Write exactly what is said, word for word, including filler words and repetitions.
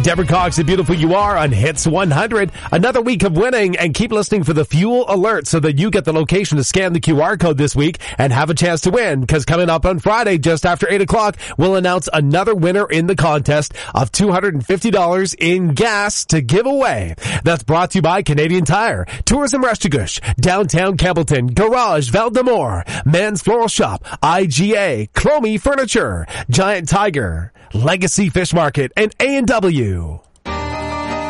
Deborah Cox and Beautiful You Are on Hits one hundred. Another week of winning, and keep listening for the fuel alert so that you get the location to scan the Q R code this week and have a chance to win, because coming up on Friday just after eight o'clock, we'll announce another winner in the contest of two hundred fifty dollars in gas to give away. That's brought to you by Canadian Tire, Tourism Restigouche, Downtown Campbellton, Garage Val-d'Amour, Men's Floral Shop, I G A, Clomie Furniture, Giant Tiger, Legacy Fish Market, and A and W.